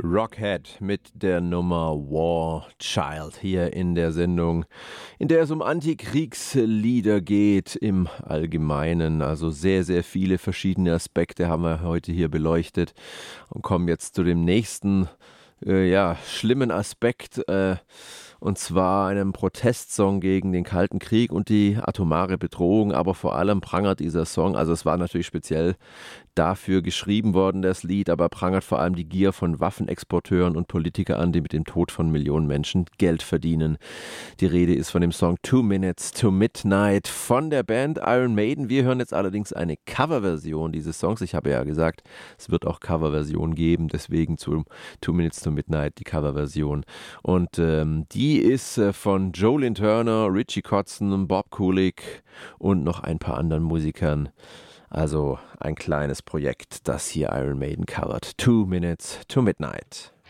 Rockhead mit der Nummer War Child hier in der Sendung, in der es um Antikriegslieder geht im Allgemeinen. Also sehr, sehr viele verschiedene Aspekte haben wir heute hier beleuchtet und kommen jetzt zu dem nächsten schlimmen Aspekt, und zwar einem Protestsong gegen den Kalten Krieg und die atomare Bedrohung, aber vor allem prangert dieser Song, also es war natürlich speziell dafür geschrieben worden, das Lied, aber prangert vor allem die Gier von Waffenexporteuren und Politikern an, die mit dem Tod von Millionen Menschen Geld verdienen. Die Rede ist von dem Song 2 Minutes to Midnight von der Band Iron Maiden. Wir hören jetzt allerdings eine Coverversion dieses Songs. Ich habe ja gesagt, es wird auch Coverversionen geben, deswegen zu 2 Minutes to Midnight die Coverversion. Und die ist von Joe Turner, Richie Kotzen, Bob Kulick und noch ein paar anderen Musikern. Also ein kleines Projekt, das hier Iron Maiden covert. 2 Minutes to Midnight.